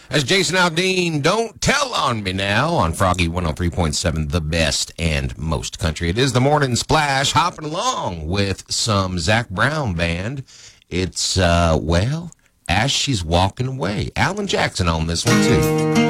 As Jason Aldean, Don't Tell on Me Now on Froggy 103.7, the best and most country. It is the Morning Splash, hopping along with some Zac Brown Band. It's, As She's Walking Away. Alan Jackson on this one, too.